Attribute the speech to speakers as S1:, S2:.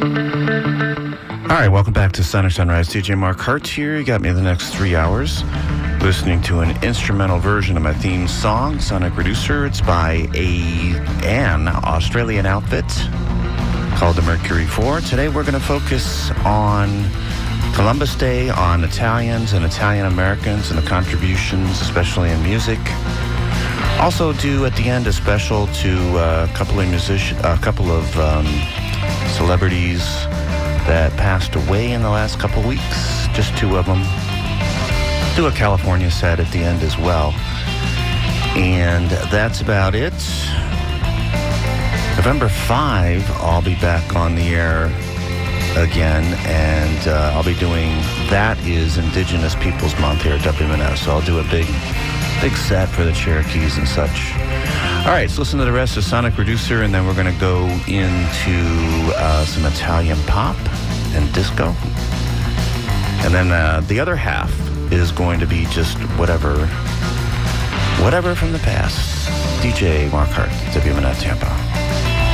S1: All right, welcome back to Sonic Sunrise. DJ Mark Hart here. You got me the next 3 hours listening to an instrumental version of my theme song, Sonic Reducer. It's by an Australian outfit called the Mercury 4. Today we're going to focus on Columbus Day, on Italians and Italian Americans and the contributions, especially in music. Also do at the end a special to a couple of celebrities that passed away in the last couple weeks, just 2 of them. Do a California set at the end as well. And that's about it. November 5, I'll be back on the air again, and I'll be doing That Is Indigenous Peoples Month here at WMNF, so I'll do a big set for the Cherokees and such. All right, let's listen to the rest of Sonic Reducer, and then we're going to go into some Italian pop and disco. And then the other half is going to be just whatever from the past. DJ Mark Hart, WMNF Tampa.